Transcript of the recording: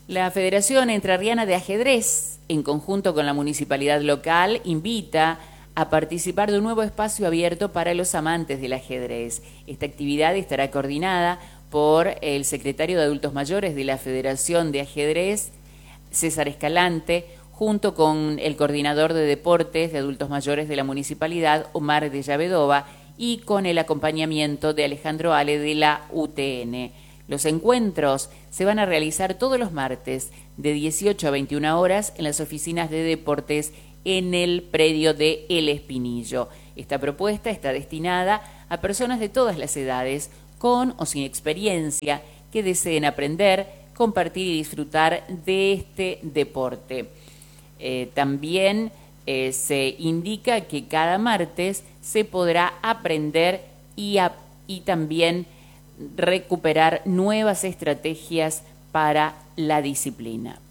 La Federación Entrerriana de Ajedrez, en conjunto con la municipalidad local, invita a participar de un nuevo espacio abierto para los amantes del ajedrez. Esta actividad estará coordinada por el secretario de Adultos Mayores de la Federación de Ajedrez, César Escalante, junto con el coordinador de deportes de adultos mayores de la municipalidad, Omar de Llavedova, y con el acompañamiento de Alejandro Ale de la UTN. Los encuentros se van a realizar todos los martes de 18 a 21 horas en las oficinas de deportes en el predio de El Espinillo. Esta propuesta está destinada a personas de todas las edades, con o sin experiencia, que deseen aprender, compartir y disfrutar de este deporte. También se indica que cada martes se podrá aprender y también recuperar nuevas estrategias para la disciplina.